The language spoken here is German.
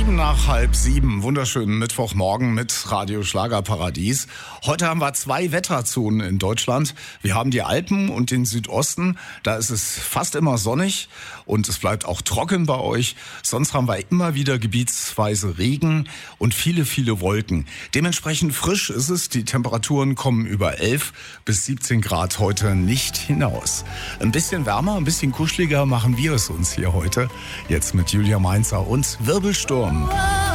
6:07. Wunderschönen Mittwochmorgen mit Radio Schlagerparadies. Heute haben wir 2 Wetterzonen in Deutschland. Wir haben die Alpen und den Südosten. Da ist es fast immer sonnig und es bleibt auch trocken bei euch. Sonst haben wir immer wieder gebietsweise Regen und viele, viele Wolken. Dementsprechend frisch ist es. Die Temperaturen kommen über 11 bis 17 Grad heute nicht hinaus. Ein bisschen wärmer, ein bisschen kuscheliger machen wir es uns hier heute. Jetzt mit Julia Mainzer und Wirbelsturm.